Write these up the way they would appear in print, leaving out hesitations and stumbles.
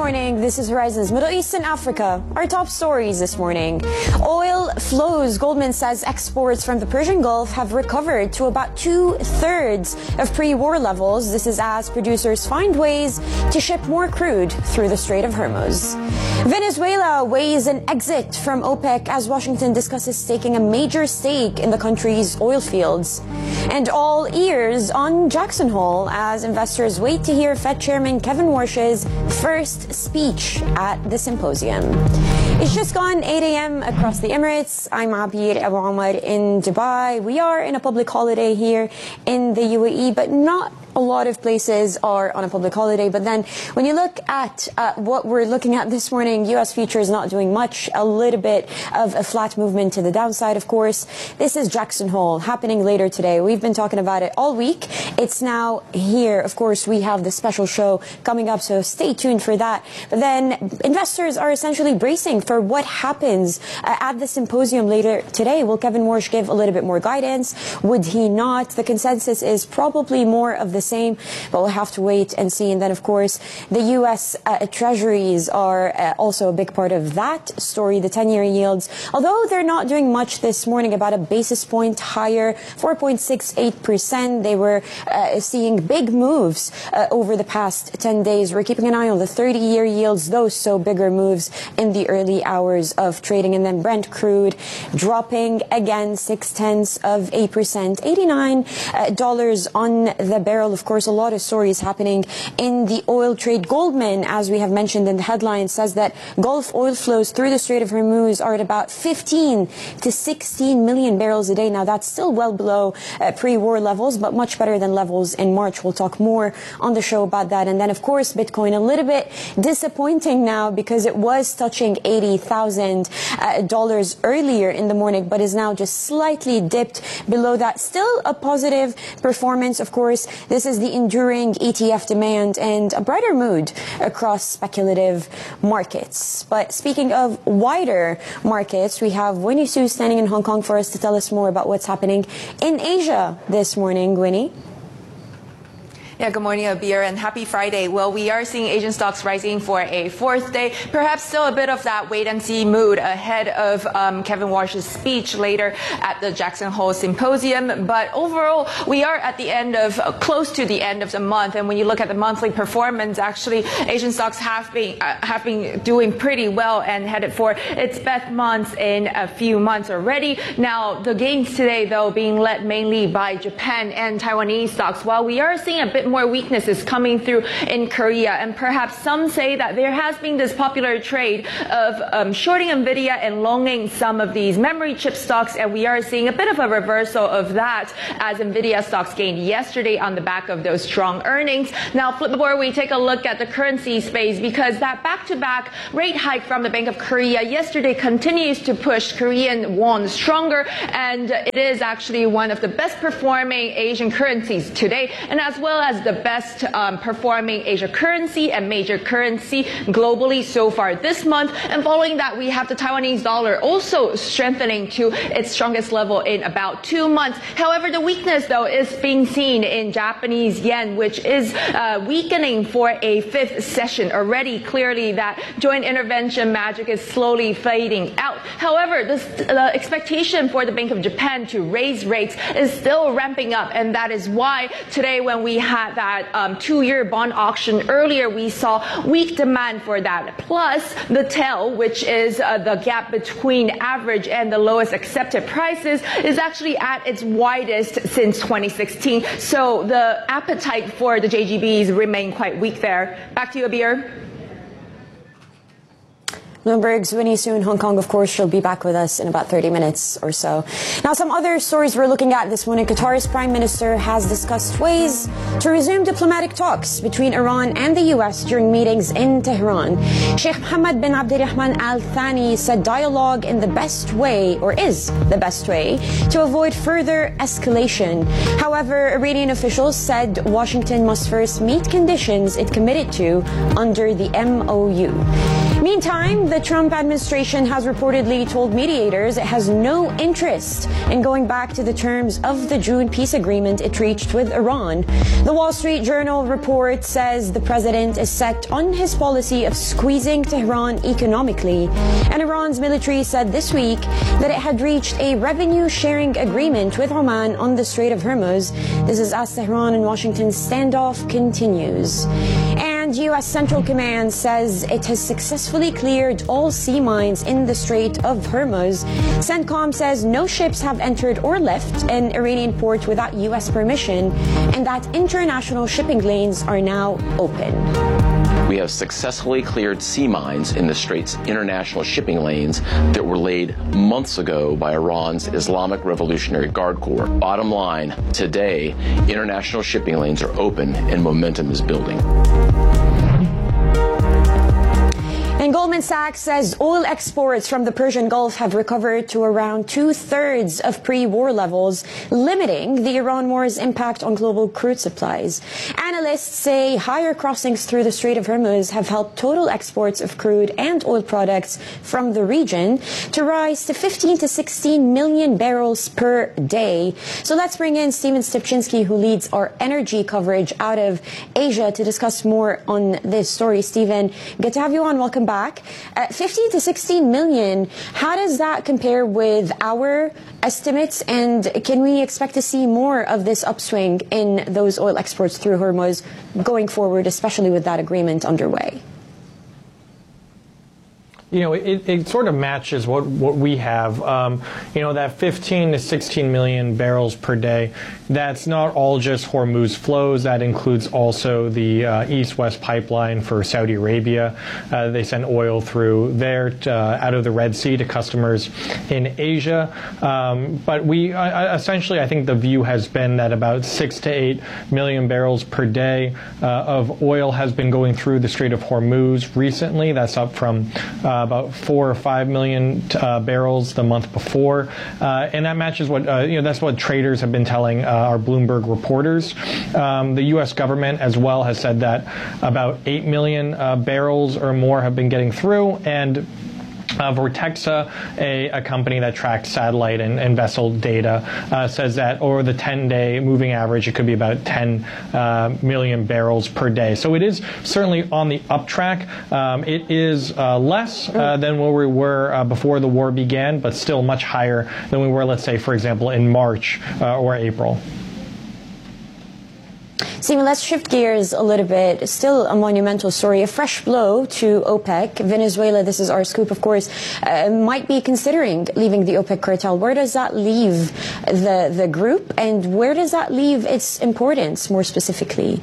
morning. This is Horizons Middle East and Africa. Our top stories this morning. Oil flows. Goldman says exports from the Persian Gulf have recovered to about 2/3 of pre-war levels. This is as producers find ways to ship more crude through the Strait of Hormuz. Venezuela weighs an exit from OPEC as Washington discusses taking a major stake in the country's oil fields. And all ears on Jackson Hole as investors wait to hear Fed Chairman Kevin Warsh's first speech at the symposium. It's just gone 8 a.m. across the Emirates. I'm Abir Abu Omar in Dubai. We are in a public holiday here in the UAE, but not a lot of places are on a public holiday. But then when you look at what we're looking at this morning, U.S. futures not doing much, a little bit of a flat movement to the downside, of course. This is Jackson Hole happening later today. We've been talking about it all week. It's now here. Of course, we have the special show coming up, so stay tuned for that. But then investors are essentially bracing for what happens at the symposium later today. Will Kevin Warsh give a little bit more guidance? Would he not? The consensus is probably more of the same, but we'll have to wait and see. And then, of course, the U.S. Treasuries are also a big part of that story. The 10-year yields, although they're not doing much this morning, about a basis point higher, 4.68%. They were seeing big moves over the past 10 days. We're keeping an eye on the 30-year yields, those so bigger moves in the early hours of trading. And then Brent crude dropping again 0.6%, $89 on the barrel. Of course, a lot of stories happening in the oil trade. Goldman, as we have mentioned in the headline, says that Gulf oil flows through the Strait of Hormuz are at about 15 to 16 million barrels a day. Now, that's still well below pre-war levels, but much better than levels in March. We'll talk more on the show about that. And then, of course, Bitcoin, a little bit disappointing now because it was touching $80,000 earlier in the morning, but is now just slightly dipped below that. Still a positive performance, of course. This is the enduring ETF demand and a brighter mood across speculative markets. But speaking of wider markets, we have Winnie Su standing in Hong Kong for us to tell us more about what's happening in Asia this morning. Winnie? Yeah, good morning, Abir, and happy Friday. Well, we are seeing Asian stocks rising for a fourth day. Perhaps still a bit of that wait-and-see mood ahead of Kevin Warsh's speech later at the Jackson Hole Symposium. But overall, we are at the end of, close to the end of the month. And when you look at the monthly performance, actually, Asian stocks have been doing pretty well and headed for its best months in a few months already. Now, the gains today, though, being led mainly by Japan and Taiwanese stocks, while we are seeing a bit more weaknesses coming through in Korea. And perhaps some say that there has been this popular trade of shorting NVIDIA and longing some of these memory chip stocks. And we are seeing a bit of a reversal of that as NVIDIA stocks gained yesterday on the back of those strong earnings. Now, flip the board, we take a look at the currency space because that back-to-back rate hike from the Bank of Korea yesterday continues to push Korean won stronger. And it is actually one of the best performing Asian currencies today, and as well as the best performing Asia currency and major currency globally so far this month. And following that, we have the Taiwanese dollar also strengthening to its strongest level in about 2 months. However, the weakness, though, is being seen in Japanese yen, which is weakening for a fifth session already. Clearly, that joint intervention magic is slowly fading out. However, the expectation for the Bank of Japan to raise rates is still ramping up, and that is why today, when we had that 2-year bond auction earlier, we saw weak demand for that. Plus, the TEL, which is the gap between average and the lowest accepted prices, is actually at its widest since 2016. So the appetite for the JGBs remain quite weak there. Back to you, Abir. Bloomberg's Winnie Su in Hong Kong, of course. She'll be back with us in about 30 minutes or so. Now, some other stories we're looking at this morning. Qatar's Prime Minister has discussed ways to resume diplomatic talks between Iran and the U.S. during meetings in Tehran. Sheikh Mohammed bin Abdulrahman Al Thani said dialogue in the best way, or is the best way, to avoid further escalation. However, Iranian officials said Washington must first meet conditions it committed to under the MOU. Meantime, the Trump administration has reportedly told mediators it has no interest in going back to the terms of the June peace agreement it reached with Iran. The Wall Street Journal report says the president is set on his policy of squeezing Tehran economically, and Iran's military said this week that it had reached a revenue-sharing agreement with Oman on the Strait of Hormuz. This is as Tehran and Washington's standoff continues. And U.S. Central Command says it has successfully cleared all sea mines in the Strait of Hormuz. CENTCOM says no ships have entered or left an Iranian port without U.S. permission, and that international shipping lanes are now open. We have successfully cleared sea mines in the Strait's international shipping lanes that were laid months ago by Iran's Islamic Revolutionary Guard Corps. Bottom line, today, international shipping lanes are open and momentum is building. And Goldman Sachs says oil exports from the Persian Gulf have recovered to around 2/3 of pre-war levels, limiting the Iran war's impact on global crude supplies. Analysts say higher crossings through the Strait of Hormuz have helped total exports of crude and oil products from the region to rise to 15 to 16 million barrels per day. So let's bring in Steven Stepczynski, who leads our energy coverage out of Asia, to discuss more on this story. Steven, good to have you on. Welcome back. 15 to 16 million, how does that compare with our estimates, and can we expect to see more of this upswing in those oil exports through Hormuz going forward, especially with that agreement underway? You know, it sort of matches what we have. You know, that 15 to 16 million barrels per day, that's not all just Hormuz flows. That includes also the East-West pipeline for Saudi Arabia. They send oil through there out of the Red Sea to customers in Asia. But we essentially, I think the view has been that about 6 to 8 million barrels per day of oil has been going through the Strait of Hormuz recently. That's up from about 4 or 5 million barrels the month before, and that matches what that's what traders have been telling our Bloomberg reporters. The U.S. government as well has said that about 8 million barrels or more have been getting through, and Vortexa, a company that tracks satellite and vessel data, says that over the 10-day moving average, it could be about 10 million barrels per day. So it is certainly on the up track. It is less than where we were before the war began, but still much higher than we were, let's say, for example, in March or April. Steven, let's shift gears a little bit. Still a monumental story, a fresh blow to OPEC. Venezuela, this is our scoop, of course, might be considering leaving the OPEC cartel. Where does that leave the group, and where does that leave its importance more specifically?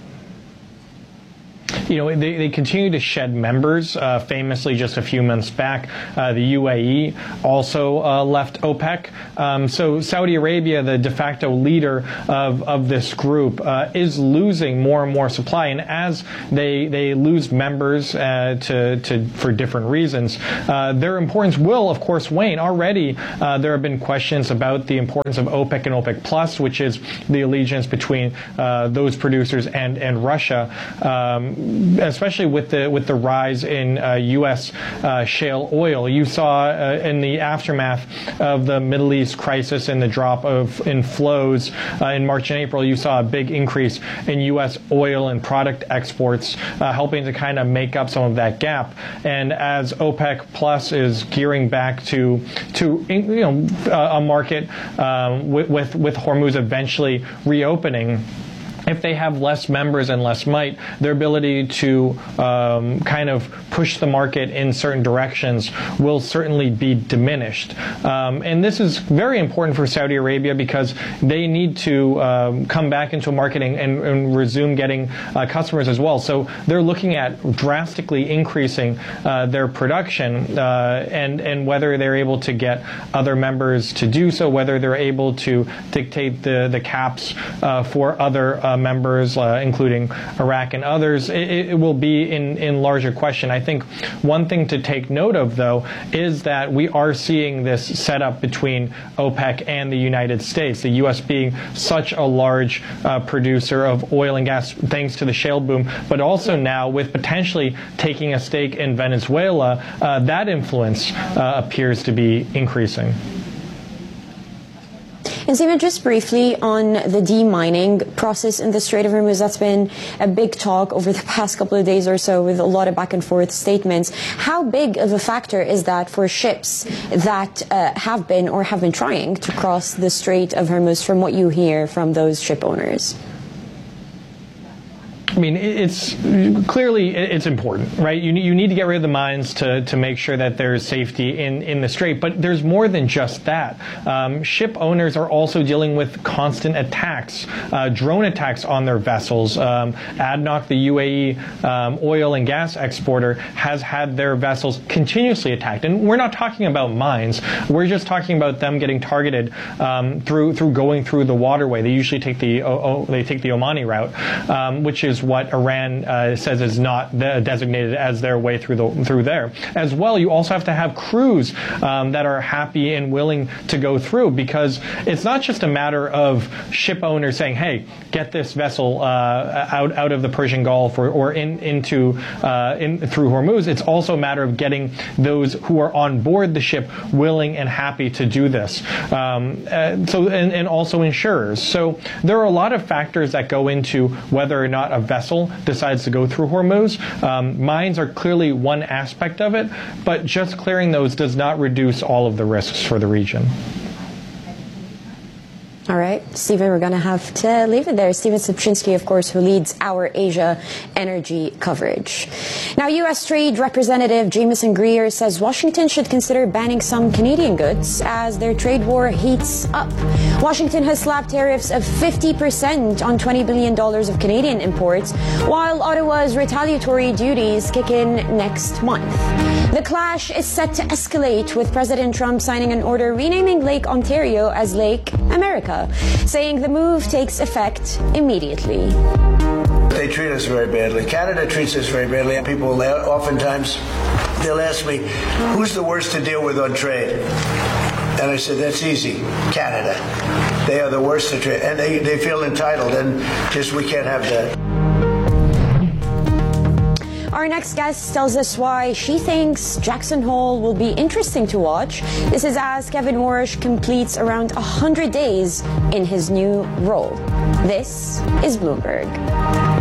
You know, they continue to shed members. Famously, just a few months back, the UAE also left OPEC. So Saudi Arabia, the de facto leader of this group, is losing more and more supply. And as they lose members for different reasons, their importance will, of course, wane. Already, there have been questions about the importance of OPEC and OPEC Plus, which is the allegiance between those producers and Russia. Especially with the rise in U.S. shale oil. You saw in the aftermath of the Middle East crisis and the drop in flows in March and April, you saw a big increase in U.S. oil and product exports, helping to kind of make up some of that gap. And as OPEC Plus is gearing back to a market with Hormuz eventually reopening, if they have less members and less might, their ability to kind of push the market in certain directions will certainly be diminished. And this is very important for Saudi Arabia because they need to come back into marketing and resume getting customers as well. So they're looking at drastically increasing their production and whether they're able to get other members to do so, whether they're able to dictate the caps for other members, including Iraq and others, it will be in larger question. I think one thing to take note of, though, is that we are seeing this setup between OPEC and the United States, the U.S. being such a large producer of oil and gas thanks to the shale boom, but also now with potentially taking a stake in Venezuela, that influence appears to be increasing. And Stephen, just briefly on the demining process in the Strait of Hormuz, that's been a big talk over the past couple of days or so with a lot of back and forth statements. How big of a factor is that for ships that have been trying to cross the Strait of Hormuz, from what you hear from those ship owners? I mean, it's clearly important, right? You need to get rid of the mines to make sure that there's safety in the strait. But there's more than just that. Ship owners are also dealing with constant attacks, drone attacks on their vessels. ADNOC, the UAE oil and gas exporter, has had their vessels continuously attacked. And we're not talking about mines. We're just talking about them getting targeted through going through the waterway. They usually take the Omani route, which is what Iran says is not designated as their way through there. As well, you also have to have crews that are happy and willing to go through, because it's not just a matter of ship owners saying, "Hey, get this vessel out of the Persian Gulf or through Hormuz." It's also a matter of getting those who are on board the ship willing and happy to do this. And also insurers. So there are a lot of factors that go into whether or not a vessel decides to go through Hormuz. Mines are clearly one aspect of it, but just clearing those does not reduce all of the risks for the region. All right, Stephen, we're going to have to leave it there. Stephen Szybczynski, of course, who leads our Asia energy coverage. Now, U.S. Trade Representative Jamieson Greer says Washington should consider banning some Canadian goods as their trade war heats up. Washington has slapped tariffs of 50% on $20 billion of Canadian imports, while Ottawa's retaliatory duties kick in next month. The clash is set to escalate, with President Trump signing an order renaming Lake Ontario as Lake America, saying the move takes effect immediately. They treat us very badly. Canada treats us very badly. People oftentimes, they'll ask me, who's the worst to deal with on trade? And I said, that's easy, Canada. They are the worst to trade. And they feel entitled, and just we can't have that. Our next guest tells us why she thinks Jackson Hole will be interesting to watch. This is as Kevin Warsh completes around 100 days in his new role. This is Bloomberg.